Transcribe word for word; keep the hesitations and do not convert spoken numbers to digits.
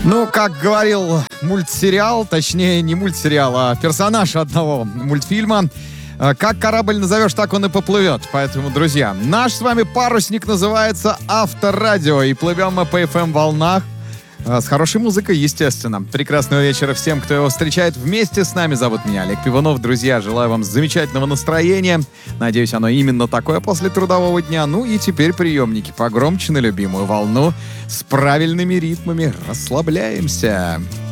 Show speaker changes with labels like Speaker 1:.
Speaker 1: Ну, как говорил мультсериал, точнее, не мультсериал, а персонаж одного мультфильма, как корабль назовешь, так он и поплывет. Поэтому, друзья, наш с вами парусник называется Авторадио, и плывем мы по эф эм-волнах с хорошей музыкой, естественно. Прекрасного вечера всем, кто его встречает вместе с нами. Зовут меня Олег Пивунов. Друзья, желаю вам замечательного настроения. Надеюсь, оно именно такое после трудового дня. Ну и теперь приемники погромче на любимую волну с правильными ритмами. Расслабляемся.